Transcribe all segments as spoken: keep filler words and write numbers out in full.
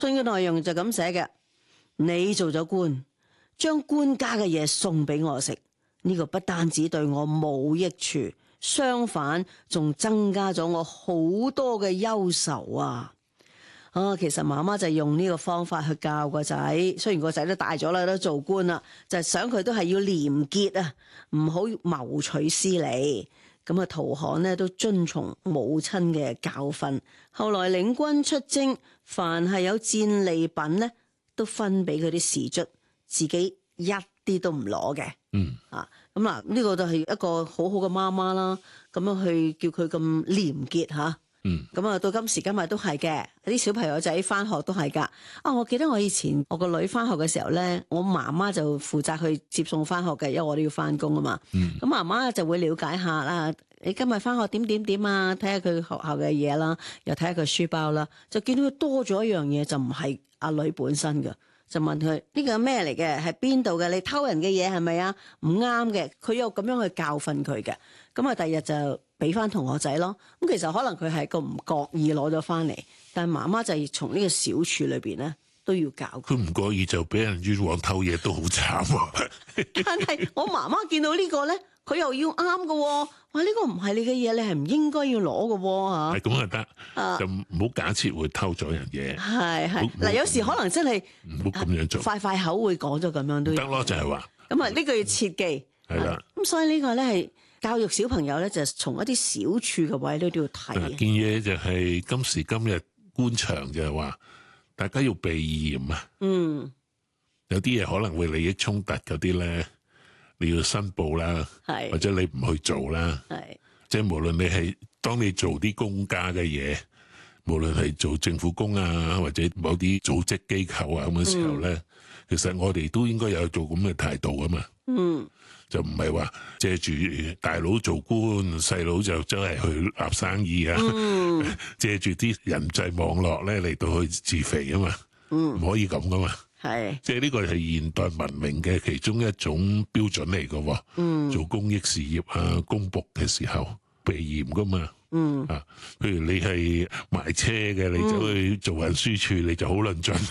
信嘅內容就咁寫嘅：你做咗官，將官家嘅嘢送俾我食，呢個不單止對我冇益處，相反仲增加咗我好多嘅憂愁啊！啊，其實媽媽就用呢個方法去教個仔，雖然個仔都大咗啦，都做官啦，就係想佢都係要廉潔啊，唔好謀取私利。咁啊，陶侃呢都遵從母親嘅教訓，後來領軍出征，凡係有戰利品呢，都分俾佢啲士卒，自己一啲都唔攞嘅。 嗯啊，咁嗱，呢個就係一個好好嘅媽媽啦，咁樣去叫佢咁廉潔吓。 嗯， 咁啊，到今時今日都係嘅，啲小朋友仔翻學都係噶。啊，我記得我以前我個女翻學嘅時候咧，我媽媽就負責去接送翻學嘅，因為我都要翻工啊嘛。 嗯， 咁媽媽就會了解下啦，你今日翻學點點點啊，睇下佢學校嘅嘢啦，又睇下佢書包啦，就見到佢多咗一樣嘢，就唔係阿女本身嘅，就問佢呢個係咩嚟嘅，係邊度嘅？你偷人嘅嘢係咪啊？唔啱嘅，佢又咁樣去教訓佢嘅。咁啊，第二日就俾翻同學仔咯。咁其實可能佢係個唔覺意攞咗翻嚟，但係媽媽就係從呢個小處裏邊咧都要教佢。 佢唔覺意就俾人冤枉偷嘢都好慘喎。 但係我媽媽見到呢個咧，佢又要啱嘅。哇！呢個唔係你嘅嘢，你係唔應該要攞嘅嚇。 係咁就得，就唔好假設會偷咗人嘢。 係係嗱，有時可能真係唔好咁樣做， 快快口會講咗咁樣都得咯，就係話咁啊，呢個要切記。 係啦。 咁所以呢個咧係教育小朋友咧，就從一啲小處嘅位咧都要睇。 件嘢就係今時今日官場就係話，大家要避嫌啊。 嗯， 有啲嘢可能會利益衝突嗰啲咧，你要申報啦，或者你唔去做啦。 係即係無論你係當你做啲公家嘅嘢，無論係做政府工啊，或者某啲組織機構啊咁嘅時候咧，嗯、其實我哋都應該有做咁嘅態度噶嘛。嗯。就唔係話借住大佬做官，細佬就真係去立生意啊！嗯、借住啲人際網絡咧嚟到去自肥啊嘛，唔、嗯、可以咁噶嘛。係，即係呢個係現代文明嘅其中一種標準嚟噶。嗯，做公益事業啊、公僕嘅時候避嫌噶嘛。嗯啊，譬如你係賣車嘅，你走去做運輸處，嗯、你就好論盡。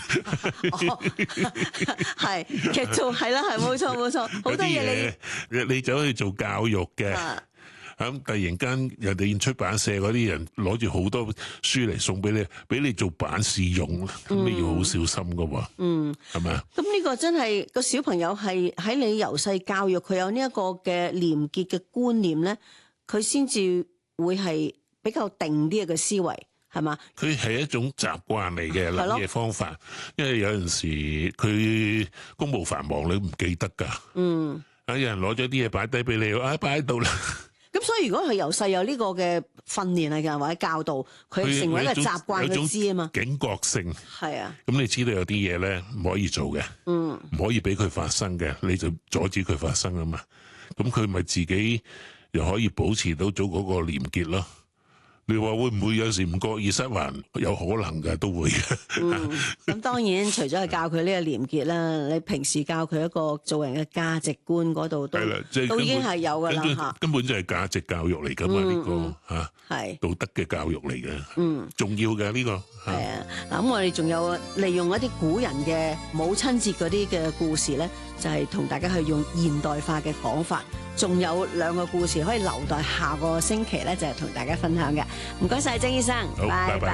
係、哦，其實做係啦，係冇錯冇錯，好多嘢你你走去做教育嘅，咁、啊、突然間人哋出版社嗰啲人攞住好多書嚟送俾你，俾你做版試用，咁、嗯、你要好小心噶喎。嗯，係咪啊？咁呢個真係個小朋友係喺你由細教育佢有呢一個嘅廉潔嘅觀念咧，佢先至會係比較定啲嘅思維，係嘛？佢係一種習慣嚟嘅諗嘢方法，因為有陣時佢公務繁忙，你唔記得噶。嗯，啊有人攞咗啲嘢擺低俾你，啊擺喺度啦。 咁所以如果佢由細有呢個嘅訓練啊，嘅或者教導，佢成為一個習慣，佢知啊嘛。 警覺性係啊。 咁你知道有啲嘢咧唔可以做嘅，嗯，唔可以俾佢發生嘅，你就阻止佢發生啊嘛。咁佢咪自己又可以保持到咗嗰個廉潔咯。你話會唔會有時唔覺意失環？有可能㗎，都會嘅。 嗯，咁當然除咗係教佢呢個廉潔啦，你平時教佢一個做人嘅價值觀嗰度都都已經係有㗎啦嚇。 根本就係價值教育嚟㗎嘛，呢個嚇係道德嘅教育嚟嘅。嗯，重要嘅呢個係啊。 嗱咁，我哋仲有利用一啲古人嘅母親節嗰啲嘅故事咧，就係同大家去用現代化嘅講法。仲有兩個故事可以留待下個星期咧，就係同大家分享嘅。唔該晒，曾醫生，拜拜。